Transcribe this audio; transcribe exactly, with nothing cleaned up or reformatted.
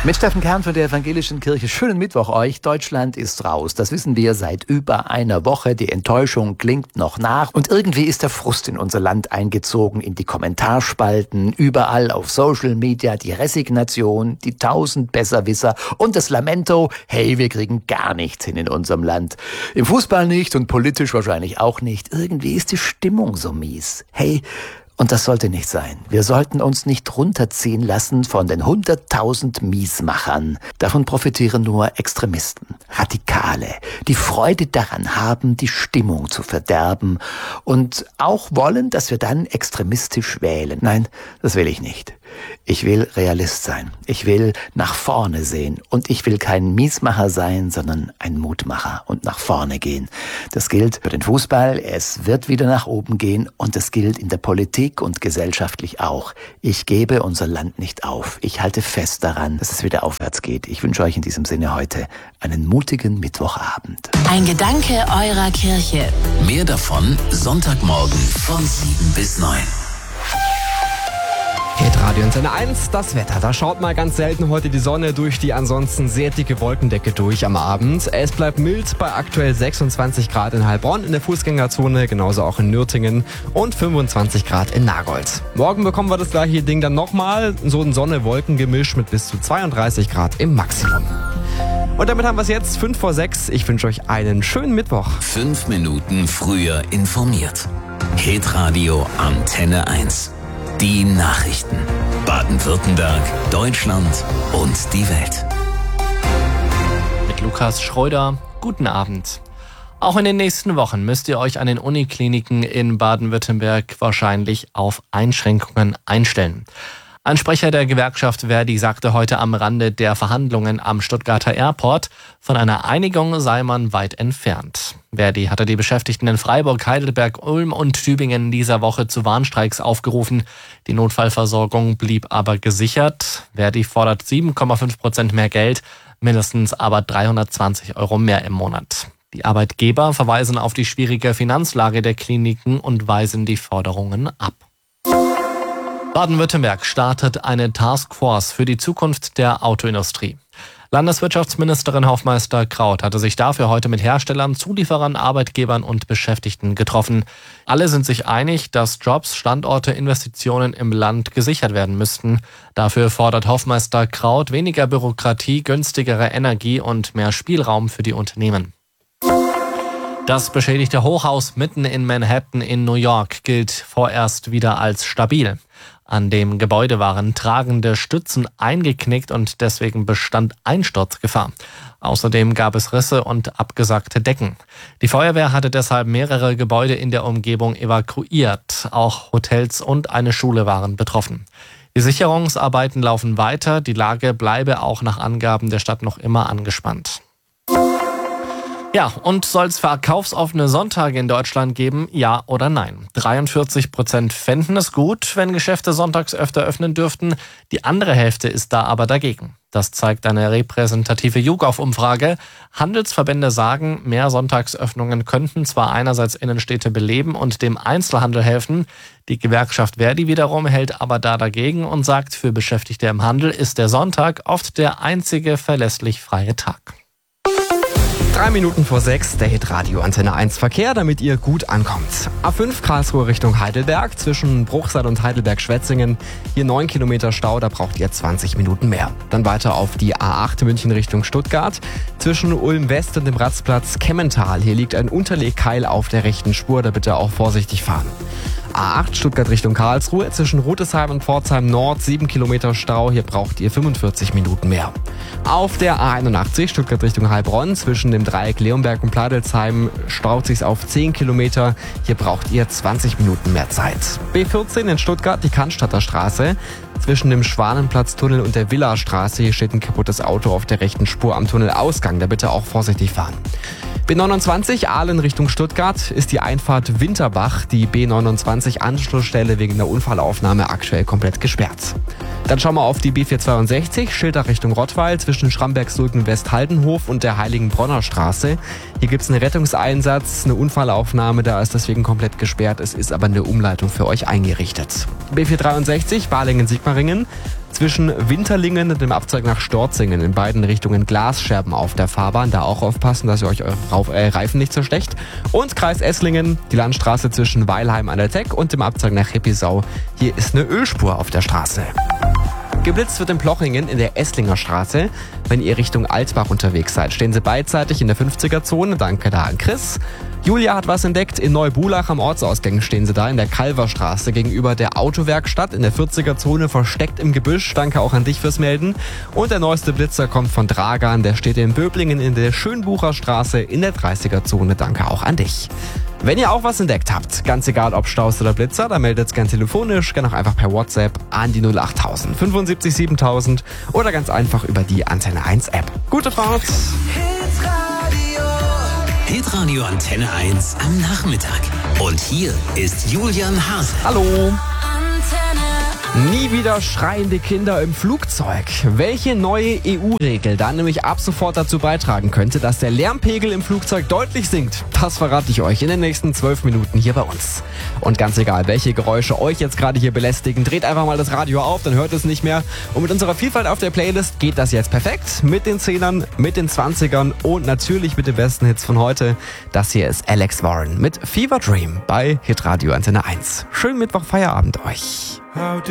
Mit Steffen Kern von der Evangelischen Kirche. Schönen Mittwoch euch. Deutschland ist raus. Das wissen wir seit über einer Woche. Die Enttäuschung klingt noch nach. Und irgendwie ist der Frust in unser Land eingezogen, in die Kommentarspalten, überall auf Social Media, die Resignation, die tausend Besserwisser und das Lamento, hey, wir kriegen gar nichts hin in unserem Land. Im Fußball nicht und politisch wahrscheinlich auch nicht. Irgendwie ist die Stimmung so mies. Hey, und das sollte nicht sein. Wir sollten uns nicht runterziehen lassen von den hunderttausend Miesmachern. Davon profitieren nur Extremisten, Radikale, die Freude daran haben, die Stimmung zu verderben und auch wollen, dass wir dann extremistisch wählen. Nein, das will ich nicht. Ich will Realist sein. Ich will nach vorne sehen. Und ich will kein Miesmacher sein, sondern ein Mutmacher und nach vorne gehen. Das gilt für den Fußball. Es wird wieder nach oben gehen. Und das gilt in der Politik und gesellschaftlich auch. Ich gebe unser Land nicht auf. Ich halte fest daran, dass es wieder aufwärts geht. Ich wünsche euch in diesem Sinne heute einen mutigen Mittwochabend. Ein Gedanke eurer Kirche. Mehr davon Sonntagmorgen von sieben bis neun. Hitradio Antenne eins, das Wetter. Da schaut mal ganz selten heute die Sonne durch die ansonsten sehr dicke Wolkendecke durch am Abend. Es bleibt mild bei aktuell sechsundzwanzig Grad in Heilbronn in der Fußgängerzone, genauso auch in Nürtingen und fünfundzwanzig Grad in Nagold. Morgen bekommen wir das gleiche Ding dann nochmal, so ein Sonne-Wolken-Gemisch mit bis zu zweiunddreißig Grad im Maximum. Und damit haben wir es jetzt, fünf vor sechs. Ich wünsche euch einen schönen Mittwoch. Fünf Minuten früher informiert. Hitradio Antenne eins. Die Nachrichten. Baden-Württemberg, Deutschland und die Welt. Mit Lukas Schröder, guten Abend. Auch in den nächsten Wochen müsst ihr euch an den Unikliniken in Baden-Württemberg wahrscheinlich auf Einschränkungen einstellen. Ein Sprecher der Gewerkschaft Verdi sagte heute am Rande der Verhandlungen am Stuttgarter Airport, von einer Einigung sei man weit entfernt. Verdi hatte die Beschäftigten in Freiburg, Heidelberg, Ulm und Tübingen dieser Woche zu Warnstreiks aufgerufen. Die Notfallversorgung blieb aber gesichert. Verdi fordert sieben Komma fünf Prozent mehr Geld, mindestens aber dreihundertzwanzig Euro mehr im Monat. Die Arbeitgeber verweisen auf die schwierige Finanzlage der Kliniken und weisen die Forderungen ab. Baden-Württemberg startet eine Taskforce für die Zukunft der Autoindustrie. Landeswirtschaftsministerin Hofmeister Kraut hatte sich dafür heute mit Herstellern, Zulieferern, Arbeitgebern und Beschäftigten getroffen. Alle sind sich einig, dass Jobs, Standorte, Investitionen im Land gesichert werden müssten. Dafür fordert Hofmeister Kraut weniger Bürokratie, günstigere Energie und mehr Spielraum für die Unternehmen. Das beschädigte Hochhaus mitten in Manhattan in New York gilt vorerst wieder als stabil. An dem Gebäude waren tragende Stützen eingeknickt und deswegen bestand Einsturzgefahr. Außerdem gab es Risse und abgesackte Decken. Die Feuerwehr hatte deshalb mehrere Gebäude in der Umgebung evakuiert. Auch Hotels und eine Schule waren betroffen. Die Sicherungsarbeiten laufen weiter. Die Lage bleibe auch nach Angaben der Stadt noch immer angespannt. Ja, und soll es verkaufsoffene Sonntage in Deutschland geben? Ja oder nein? dreiundvierzig Prozent fänden es gut, wenn Geschäfte sonntags öfter öffnen dürften. Die andere Hälfte ist da aber dagegen. Das zeigt eine repräsentative YouGov-Umfrage. Handelsverbände sagen, mehr Sonntagsöffnungen könnten zwar einerseits Innenstädte beleben und dem Einzelhandel helfen. Die Gewerkschaft Verdi wiederum hält aber da dagegen und sagt, für Beschäftigte im Handel ist der Sonntag oft der einzige verlässlich freie Tag. Drei Minuten vor sechs, der Hitradio Antenne eins Verkehr, damit ihr gut ankommt. A fünf Karlsruhe Richtung Heidelberg, zwischen Bruchsal und Heidelberg-Schwetzingen. Hier neun Kilometer Stau, da braucht ihr zwanzig Minuten mehr. Dann weiter auf die A acht München Richtung Stuttgart. Zwischen Ulm West und dem Ratzplatz Kemmental. Hier liegt ein Unterlegkeil auf der rechten Spur, da bitte auch vorsichtig fahren. A acht Stuttgart Richtung Karlsruhe, zwischen Rutesheim und Pforzheim Nord, sieben Kilometer Stau, hier braucht ihr fünfundvierzig Minuten mehr. Auf der A einundachtzig Stuttgart Richtung Heilbronn, zwischen dem Dreieck Leonberg und Pladelsheim staut sich's auf zehn Kilometer, hier braucht ihr zwanzig Minuten mehr Zeit. B vierzehn in Stuttgart, die Cannstatter Straße, zwischen dem Schwanenplatztunnel und der Villastraße, hier steht ein kaputtes Auto auf der rechten Spur am Tunnelausgang, da bitte auch vorsichtig fahren. B neunundzwanzig Aalen Richtung Stuttgart ist die Einfahrt Winterbach, die B neunundzwanzig Anschlussstelle wegen der Unfallaufnahme aktuell komplett gesperrt. Dann schauen wir auf die B vierhundertzweiundsechzig, Schilder Richtung Rottweil, zwischen Schramberg-Sulden West-Haldenhof und der Heiligenbronner Straße. Hier gibt es einen Rettungseinsatz, eine Unfallaufnahme, da ist deswegen komplett gesperrt. Es ist aber eine Umleitung für euch eingerichtet. B vierhundertdreiundsechzig Balingen-Sigmaringen, Zwischen Winterlingen und dem Abzweig nach Storzingen in beiden Richtungen Glasscherben auf der Fahrbahn. Da auch aufpassen, dass ihr euch eure Rauf- äh, Reifen nicht zerstecht. Und Kreis Esslingen, die Landstraße zwischen Weilheim an der Teck und dem Abzweig nach Hippisau. Hier ist eine Ölspur auf der Straße. Geblitzt wird in Plochingen in der Esslinger Straße. Wenn ihr Richtung Altbach unterwegs seid, stehen sie beidseitig in der fünfziger-Zone. Danke da an Chris. Julia hat was entdeckt. In Neubulach am Ortsausgang stehen sie da in der Kalverstraße gegenüber der Autowerkstatt in der vierziger-Zone versteckt im Gebüsch. Danke auch an dich fürs Melden. Und der neueste Blitzer kommt von Dragan. Der steht in Böblingen in der Schönbucher Straße in der dreißiger-Zone. Danke auch an dich. Wenn ihr auch was entdeckt habt, ganz egal ob Staus oder Blitzer, dann meldet es gern telefonisch, gern auch einfach per WhatsApp an die null acht tausend fünfundsiebzig siebentausend oder ganz einfach über die Antenne eins App. Gute Fahrt! Hitradio Antenne eins am Nachmittag. Und hier ist Julian Hase. Hallo! Nie wieder schreiende Kinder im Flugzeug. Welche neue E U-Regel dann nämlich ab sofort dazu beitragen könnte, dass der Lärmpegel im Flugzeug deutlich sinkt, das verrate ich euch in den nächsten zwölf Minuten hier bei uns. Und ganz egal, welche Geräusche euch jetzt gerade hier belästigen, dreht einfach mal das Radio auf, dann hört es nicht mehr. Und mit unserer Vielfalt auf der Playlist geht das jetzt perfekt. Mit den Zehnern, mit den Zwanzigern und natürlich mit den besten Hits von heute. Das hier ist Alex Warren mit Fever Dream bei Hitradio Antenne eins. Schönen Mittwoch, Feierabend euch.